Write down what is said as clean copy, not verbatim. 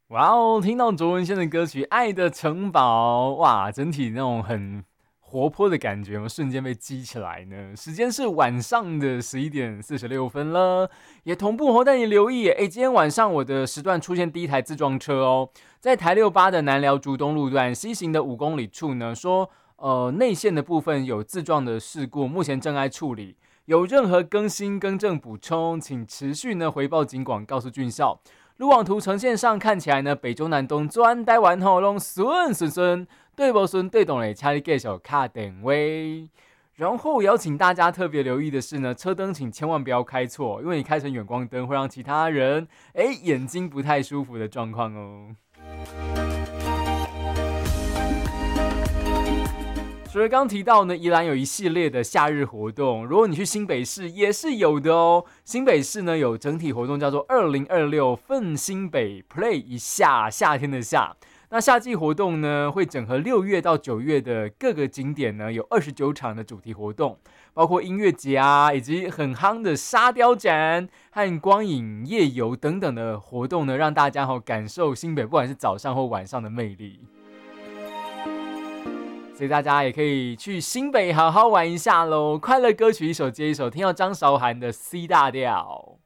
哇哦，听到卓文萱的歌曲《爱的城堡》，哇，整体那种很活泼的感觉，我瞬间被激起来呢。时间是晚上的11:46了，也同步带你留意，今天晚上我的时段出现第一台自撞车哦，在台68的南寮竹东路段西行的5公里处呢，说内线的部分有自撞的事故，目前正在处理。有任何更新、更正、补充，请持续呢回报警广，告诉俊校。路网图呈现上看起来呢，北中南东转台湾后拢顺，对不顺对懂嘞，请你继续卡定位。然后邀请大家特别留意的是呢，车灯请千万不要开错，因为你开成远光灯会让其他人眼睛不太舒服的状况哦。除了刚提到呢，宜兰有一系列的夏日活动，如果你去新北市也是有的哦。新北市呢有整体活动叫做2026奋新北 Play 一下，夏天的夏。那夏季活动呢会整合6月到9月的各个景点呢，有29场的主题活动，包括音乐节啊，以及很夯的沙雕展和光影夜游等等的活动呢，让大家感受新北不管是早上或晚上的魅力。所以大家也可以去新北好好玩一下咯。快乐歌曲一首接一首，听到张韶涵的 C 大调。